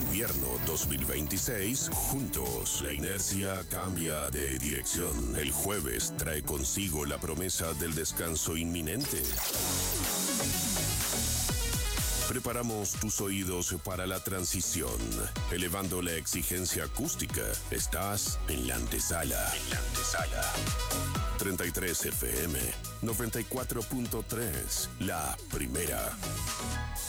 invierno 2026 juntos. La inercia cambia de dirección. El jueves trae consigo la promesa del descanso inminente. Preparamos tus oídos para la transición, elevando la exigencia acústica. Estás en la antesala. 33 FM 94.3, la primera.